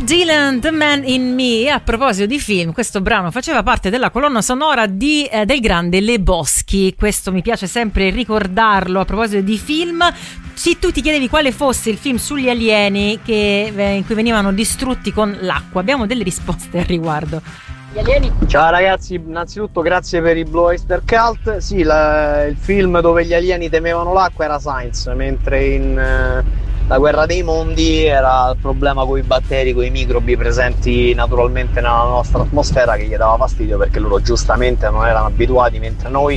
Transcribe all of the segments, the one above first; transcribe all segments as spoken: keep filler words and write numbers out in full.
Dylan, The Man in Me. A proposito di film, questo brano faceva parte della colonna sonora di, eh, del grande Le Boschi. Questo mi piace sempre ricordarlo. A proposito di film, sì, tu ti chiedevi quale fosse il film sugli alieni che, eh, in cui venivano distrutti con l'acqua. Abbiamo delle risposte al riguardo. Gli alieni? Ciao ragazzi, innanzitutto grazie per il Blue Oyster Cult. Sì, la, il film dove gli alieni temevano l'acqua era Science, mentre in eh, La guerra dei mondi era il problema con i batteri, con i microbi presenti naturalmente nella nostra atmosfera, che gli dava fastidio perché loro giustamente non erano abituati, mentre noi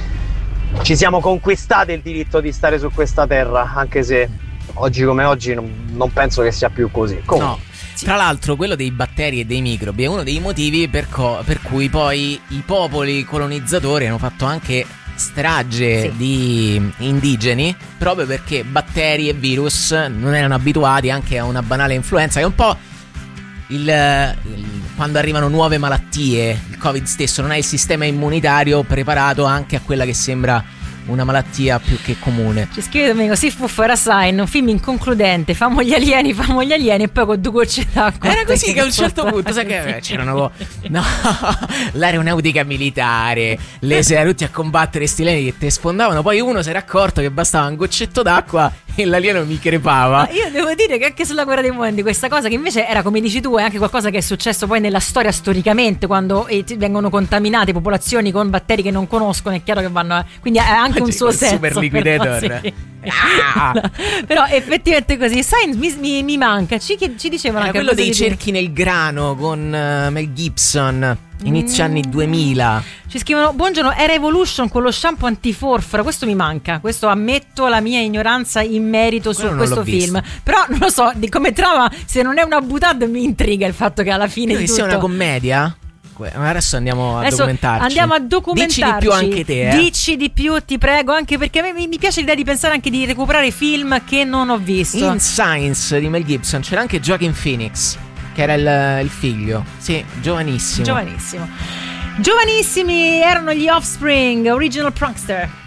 ci siamo conquistati il diritto di stare su questa terra, anche se oggi come oggi non, non penso che sia più così. Comunque. No. Tra l'altro quello dei batteri e dei microbi è uno dei motivi per, co- per cui poi i popoli colonizzatori hanno fatto anche strage sì. di indigeni, proprio perché batteri e virus non erano abituati anche a una banale influenza, che è un po' il, il quando arrivano nuove malattie. Il Covid stesso non ha il sistema immunitario preparato anche a quella che sembra una malattia più che comune. Ci scrive Domenico, sì, Fuffo era Sign, un film inconcludente, famo gli alieni, famo gli alieni e poi con due gocce d'acqua. Era così che a un certo punto, sai che c'erano no, l'aeronautica militare, le tutti a combattere sti alieni che te sfondavano, poi uno si era accorto che bastava un goccetto d'acqua e l'alieno mi crepava. Ma io devo dire che anche sulla guerra dei mondi questa cosa, che invece era, come dici tu, è anche qualcosa che è successo poi nella storia storicamente, quando eh, vengono contaminate popolazioni con batteri che non conoscono, è chiaro che vanno, quindi è anche un suo senso, super liquidator, però, sì. ah! no, però effettivamente così. Science mi, mi, mi manca, ci, ci dicevano era anche quello dei di cerchi nel grano con uh, Mel Gibson, inizio mm. anni duemila. Ci scrivono: buongiorno, era Evolution con lo shampoo antiforfora. Questo mi manca, questo ammetto la mia ignoranza in merito quello su questo film, però non lo so, di come trama, se non è una butata mi intriga il fatto che alla fine credo di che tutto sia una commedia. Adesso andiamo a Adesso documentarci. Andiamo a documentarci. Dici di più anche te, eh? Dici di più, ti prego, anche perché a me mi piace l'idea di pensare anche di recuperare film che non ho visto. In Science di Mel Gibson c'era anche Joaquin Phoenix, che era il, il figlio. Sì, giovanissimo. Giovanissimo. Giovanissimi erano gli Offspring, Original Prankster.